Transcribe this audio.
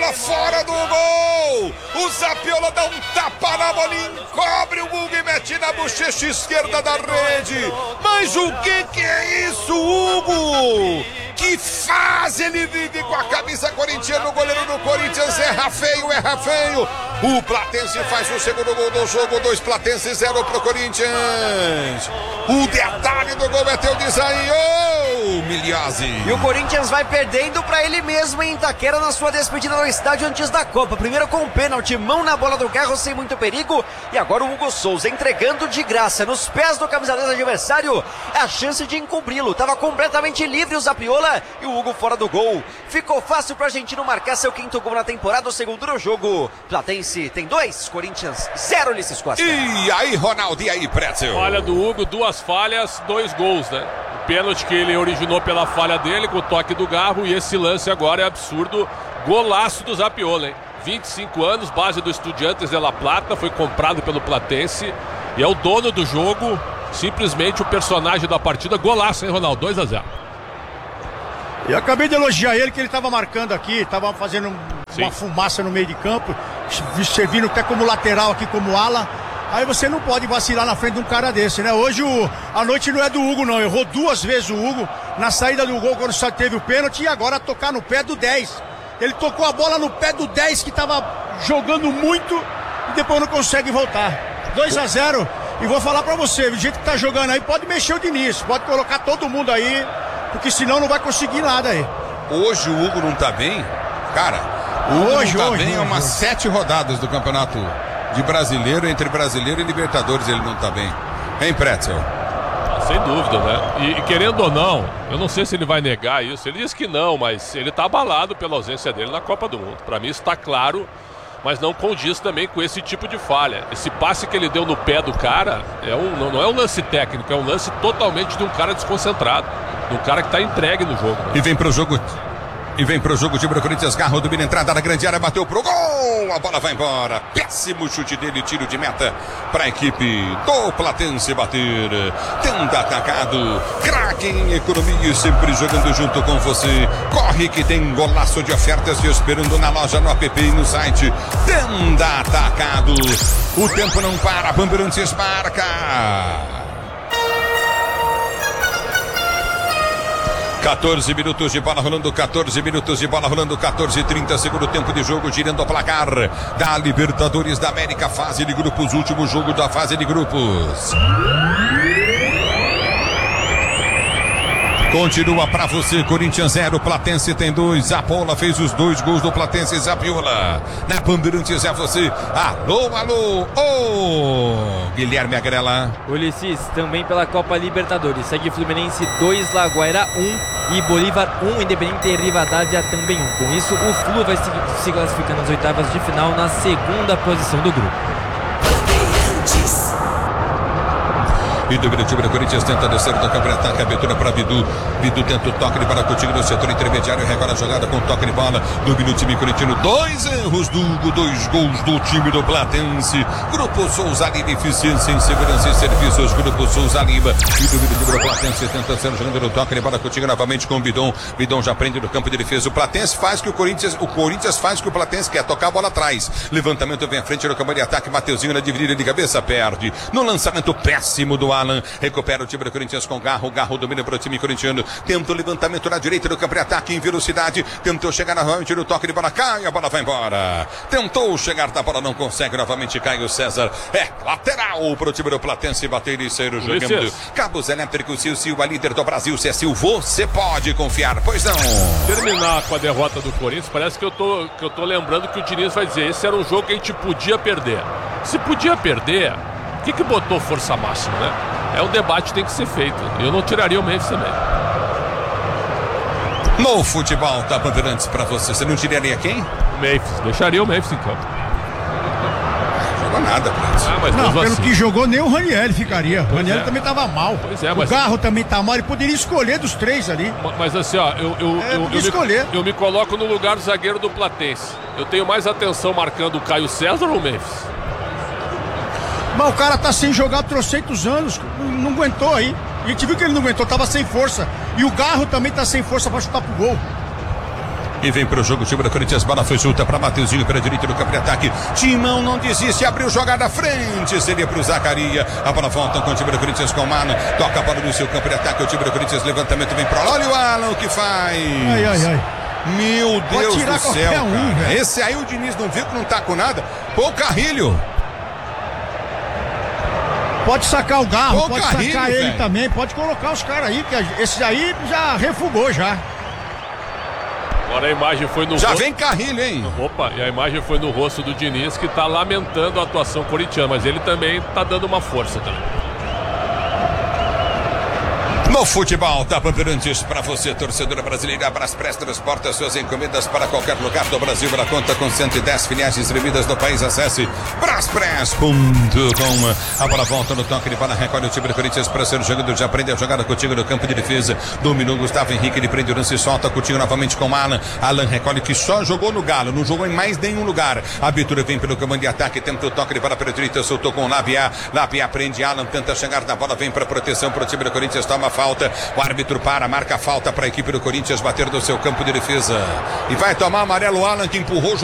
bola fora do gol. O Zapiola dá um tapa na bola, encobre o Hugo e mete na bochecha esquerda da rede. Mas o que é isso, Hugo? Que fase ele vive com a camisa corintiana. O goleiro do Corinthians erra feio. O Platense faz o segundo gol do jogo. 2 Platense, 0 pro Corinthians. O detalhe do gol é teu, diz aí, Miliose. E o Corinthians vai perdendo pra ele mesmo em Itaquera na sua despedida no estádio antes da Copa. Primeiro com o pênalti, mão na bola do Carro sem muito perigo. E agora o Hugo Souza entregando de graça nos pés do camisa 10 adversário a chance de encobri-lo. Tava completamente livre o Zapiola e o Hugo fora do gol. Ficou fácil pro argentino marcar seu 5º gol na temporada, o segundo no jogo. Platense tem 2, Corinthians 0, Ulisses Costa. E aí, Ronaldo, e aí, Pretzel? Falha do Hugo, 2 falhas, 2 gols, né? O pênalti que ele originou pela falha dele, com o toque do Garro, e esse lance agora é absurdo. Golaço do Zapiola, hein? 25 anos, base do Estudiantes de La Plata, foi comprado pelo Platense e é o dono do jogo, simplesmente o personagem da partida. Golaço, hein, Ronaldo? 2-0. Eu acabei de elogiar ele, que ele estava marcando aqui, estava fazendo uma fumaça no meio de campo, servindo até como lateral aqui, como ala. Aí você não pode vacilar na frente de um cara desse, né? Hoje a noite não é do Hugo, não. Errou 2 vezes o Hugo na saída do gol quando só teve o pênalti, e agora tocar no pé do 10. Ele tocou a bola no pé do 10, que estava jogando muito, e depois não consegue voltar. 2-0. E vou falar pra você, do jeito que tá jogando aí, pode mexer o Diniz, pode colocar todo mundo aí, porque senão não vai conseguir nada aí. Hoje o Hugo não tá bem? Cara, o Hugo não tá bem há umas 7 rodadas do campeonato de brasileiro, entre brasileiro e Libertadores ele não tá bem. Hein, Pretzel? Sem dúvida, né? E querendo ou não, eu não sei se ele vai negar isso. Ele diz que não, mas ele tá abalado pela ausência dele na Copa do Mundo. Pra mim isso tá claro, mas não condiz também com esse tipo de falha. Esse passe que ele deu no pé do cara não é um lance técnico, é um lance totalmente de um cara desconcentrado, de um cara que tá entregue no jogo, né? E vem pro jogo o time do Corinthians. Garro domina a entrada na grande área, bateu pro gol, a bola vai embora. Péssimo chute dele, tiro de meta pra equipe do Platense bater. Tenda atacado, craque em economia, sempre jogando junto com você. Corre que tem golaço de ofertas te esperando na loja, no app e no site. Tenda atacado, o tempo não para, Bandeirantes marca. 14 minutos de bola rolando, 14:30, segundo tempo de jogo, girando o placar da Libertadores da América, fase de grupos, último jogo da fase de grupos. Continua pra você, Corinthians 0, Platense tem 2, Zapiola fez os 2 gols do Platense, Zapiola. Na Bandeirantes é você, alô, Guilherme Agrela. Ulisses, também pela Copa Libertadores, segue Fluminense 2, Laguaira 1 e Bolívar 1, Independente e Rivadavia também 1. Com isso, o Flu vai se classificando nas oitavas de final na 2ª posição do grupo. E do time do Corinthians tenta descer do campo de ataque, abertura para Bidu. Bidu tenta o toque de bola contigo no setor intermediário, recolhe a jogada com toque de bola. Domina o time corintiano, 2 erros do Hugo, 2 gols do time do Platense. Grupo Souza Lima, eficiência em segurança e serviços. Grupo Souza Lima. E domina o time do Platense tenta ser jogando no toque de bola contigo novamente com o Bidon. Bidon já prende no campo de defesa. O Platense faz que o Corinthians faz que o Platense quer tocar a bola atrás. Levantamento vem à frente no campo de ataque. Mateuzinho na dividida de cabeça perde. No lançamento péssimo do Alan, recupera o time do Corinthians com Garro domina para o time corintiano, tenta o levantamento na direita do campo de ataque em velocidade, tentou chegar novamente no toque de bola, cai, a bola vai embora, tentou chegar na bola, não consegue, novamente cai o César, é lateral para o time do Platense bater e sair jogando. Cabos elétricos Sil, a líder do Brasil, se é Sil, você pode confiar, pois não. Terminar com a derrota do Corinthians, parece que eu tô lembrando que o Diniz vai dizer, esse era um jogo que a gente podia perder. Se podia perder, o que botou força máxima, né? É um debate que tem que ser feito. Eu não tiraria o Memphis também. No futebol da Bandeirantes pra você não tiraria quem? O Memphis. Deixaria o Memphis em campo. Jogou nada, Prince. Mas não, pelo assim que jogou, nem o Ranieri ficaria. O Ranieri também tava mal. Pois é, o Garro também tá mal. Ele poderia escolher dos 3 ali. Mas assim, ó, eu me coloco no lugar do zagueiro do Platense. Eu tenho mais atenção marcando o Caio César ou o Memphis? Mas o cara tá sem jogar trocentos anos, não aguentou aí. A gente viu que ele não aguentou, tava sem força. E o Garro também tá sem força pra chutar pro gol. e vem pro jogo o time do Corinthians, bola foi solta para Mateuzinho pela direita do campo de ataque, Timão não desiste, abriu jogada à frente, seria pro Zacaria, a bola volta com o time do Corinthians com o Mano, toca a bola no seu campo de ataque, o time do Corinthians, levantamento vem pro lá, olha o Alan o que faz. Meu Deus do céu, cara. Esse aí o Diniz não viu que não tá com nada. Pô, o Carrilho. Pode sacar o Garro, pode sacar ele também, pode colocar os caras aí, que esse aí já refugou já. Agora a imagem foi no já rosto. Vem Carrilho, hein? Opa, e a imagem foi no rosto do Diniz, que tá lamentando a atuação corintiana, mas ele também tá dando uma força também. No futebol, tá Bandeirantes para você, torcedora brasileira. Braspress transporta suas encomendas para qualquer lugar do Brasil. Ela conta com 110 filiais distribuídas no país. Acesse braspress.com. A bola volta no toque de bola, recolhe o time do Corinthians para ser jogado. Já prende a jogada contigo no campo de defesa. Dominou Gustavo Henrique, ele prende o lance e solta contigo novamente com Alan. Alan recolhe que só jogou no Galo, não jogou em mais nenhum lugar. A abertura vem pelo comando de ataque, tenta o toque de bola pela direita, soltou com o Labia. Labia prende Alan, tenta chegar na bola, vem para proteção para o time do Corinthians, toma falta. O árbitro marca a falta para a equipe do Corinthians bater no seu campo de defesa. E vai tomar amarelo Alan, que empurrou.